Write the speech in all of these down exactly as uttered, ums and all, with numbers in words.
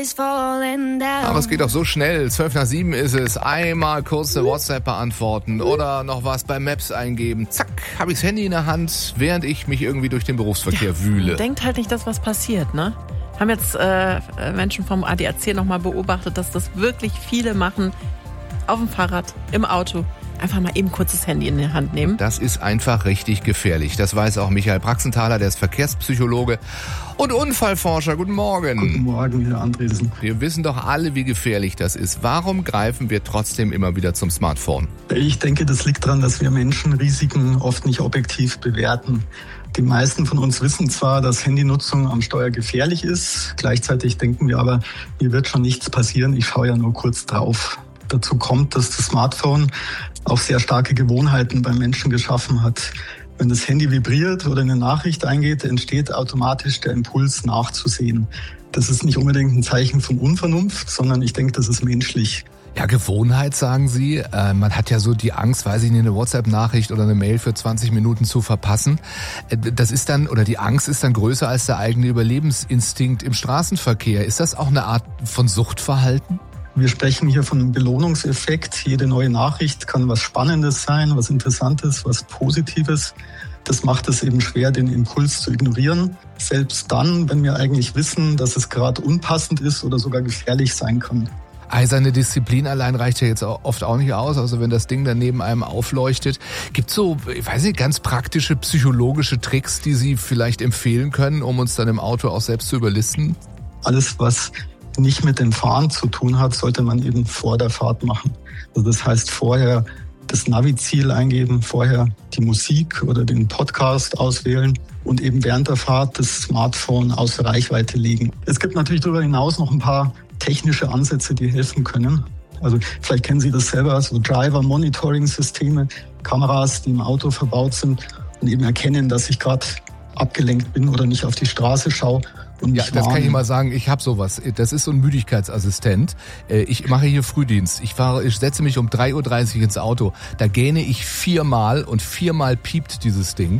is falling down. Aber es geht doch so schnell. Zwölf nach sieben ist es. Einmal kurz eine WhatsApp beantworten oder noch was bei Maps eingeben. Zack, habe ich das Handy in der Hand, während ich mich irgendwie durch den Berufsverkehr ja, wühle. Denkt halt nicht, dass was passiert, ne? Haben jetzt äh, Menschen vom A D A C nochmal beobachtet, dass das wirklich viele machen. Auf dem Fahrrad, im Auto. Einfach mal eben kurz das Handy in die Hand nehmen. Das ist einfach richtig gefährlich. Das weiß auch Michael Praxenthaler, der ist Verkehrspsychologe und Unfallforscher. Guten Morgen. Guten Morgen, Herr Andresen. Wir wissen doch alle, wie gefährlich das ist. Warum greifen wir trotzdem immer wieder zum Smartphone? Ich denke, das liegt daran, dass wir Menschen Risiken oft nicht objektiv bewerten. Die meisten von uns wissen zwar, dass Handynutzung am Steuer gefährlich ist. Gleichzeitig denken wir aber, mir wird schon nichts passieren. Ich schaue ja nur kurz drauf. Dazu kommt, dass das Smartphone auch sehr starke Gewohnheiten beim Menschen geschaffen hat. Wenn das Handy vibriert oder eine Nachricht eingeht, entsteht automatisch der Impuls nachzusehen. Das ist nicht unbedingt ein Zeichen von Unvernunft, sondern ich denke, das ist menschlich. Ja, Gewohnheit, sagen Sie. Äh, man hat ja so die Angst, weiß ich nicht, eine WhatsApp-Nachricht oder eine Mail für zwanzig Minuten zu verpassen. Äh, das ist dann, oder die Angst ist dann größer als der eigene Überlebensinstinkt im Straßenverkehr. Ist das auch eine Art von Suchtverhalten? Wir sprechen hier von einem Belohnungseffekt. Jede neue Nachricht kann was Spannendes sein, was Interessantes, was Positives. Das macht es eben schwer, den Impuls zu ignorieren. Selbst dann, wenn wir eigentlich wissen, dass es gerade unpassend ist oder sogar gefährlich sein kann. Eiserne Disziplin allein reicht ja jetzt oft auch nicht aus. Also wenn das Ding dann neben einem aufleuchtet. Gibt es so, ich weiß nicht, ganz praktische psychologische Tricks, die Sie vielleicht empfehlen können, um uns dann im Auto auch selbst zu überlisten? Alles, was nicht mit dem Fahren zu tun hat, sollte man eben vor der Fahrt machen. Also das heißt, vorher das Navi-Ziel eingeben, vorher die Musik oder den Podcast auswählen und eben während der Fahrt das Smartphone außer Reichweite legen. Es gibt natürlich darüber hinaus noch ein paar technische Ansätze, die helfen können. Also vielleicht kennen Sie das selber, so Driver-Monitoring-Systeme, Kameras, die im Auto verbaut sind und eben erkennen, dass ich gerade abgelenkt bin oder nicht auf die Straße schaue. Ja, das kann ich mal sagen, ich habe sowas. Das ist so ein Müdigkeitsassistent. Ich mache hier Frühdienst. Ich fahre, ich setze mich um drei Uhr dreißig ins Auto. Da gähne ich viermal und viermal piept dieses Ding.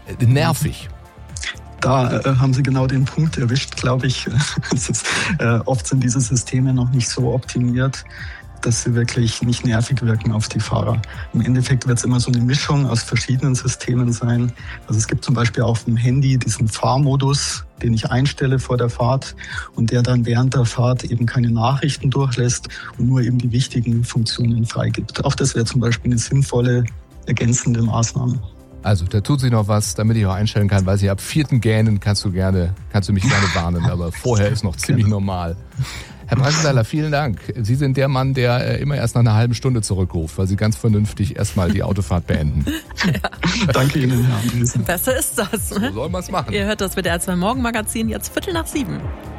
Nervig. Da äh, haben Sie genau den Punkt erwischt, glaube ich. Es ist, äh, oft sind diese Systeme noch nicht so optimiert, dass sie wirklich nicht nervig wirken auf die Fahrer. Im Endeffekt wird es immer so eine Mischung aus verschiedenen Systemen sein. Also es gibt zum Beispiel auf dem Handy diesen Fahrmodus, den ich einstelle vor der Fahrt und der dann während der Fahrt eben keine Nachrichten durchlässt und nur eben die wichtigen Funktionen freigibt. Auch das wäre zum Beispiel eine sinnvolle ergänzende Maßnahme. Also da tut sich noch was, damit ich auch einstellen kann, weil sie ab vierten Gähnen kannst du gerne, kannst du mich gerne warnen, aber vorher ist noch ziemlich normal. Herr Praxenthaler, vielen Dank. Sie sind der Mann, der immer erst nach einer halben Stunde zurückruft, weil Sie ganz vernünftig erstmal die Autofahrt beenden. Ja. Danke Ihnen, Herr Andresen. Besser ist das. Ne? So soll man es machen. Ihr hört das mit der R zwei Morgen Magazin, jetzt Viertel nach sieben.